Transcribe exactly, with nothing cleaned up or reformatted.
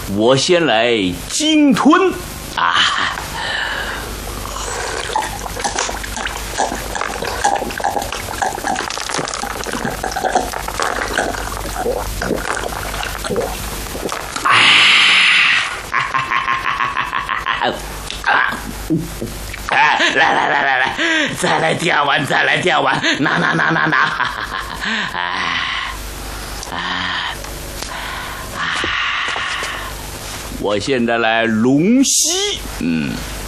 我先来鲸吞啊！啊！来来来来来，再来第二碗，再来第二碗，拿拿拿拿拿！啊啊啊！我现在来龙吸，嗯。